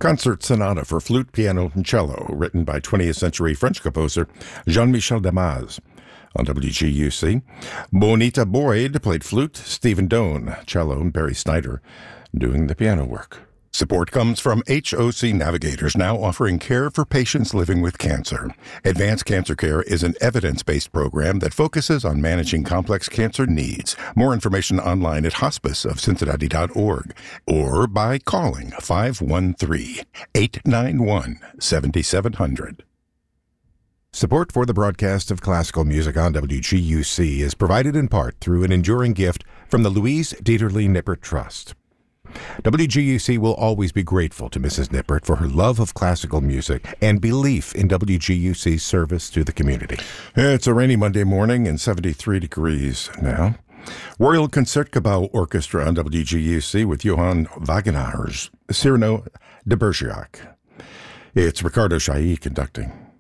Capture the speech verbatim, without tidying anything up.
Concert Sonata for Flute, Piano, and Cello, written by twentieth century French composer Jean-Michel Damas. On W G U C, Bonita Boyd played flute, Stephen Doan, cello, and Barry Snyder doing the piano work. Support comes from H O C Navigators, now offering care for patients living with cancer. Advanced Cancer Care is an evidence-based program that focuses on managing complex cancer needs. More information online at hospice of cincinnati dot org or by calling five one three, eight nine one, seven seven zero zero. Support for the broadcast of classical music on W G U C is provided in part through an enduring gift from the Louise Dieterle Nippert Trust. W G U C will always be grateful to Missus Nippert for her love of classical music and belief in W G U C's service to the community. It's a rainy Monday morning and seventy-three degrees now. Royal Concertgebouw Orchestra on W G U C with Johann Wagenhaar's Cyrano de Bergerac. It's Ricardo Chailly conducting.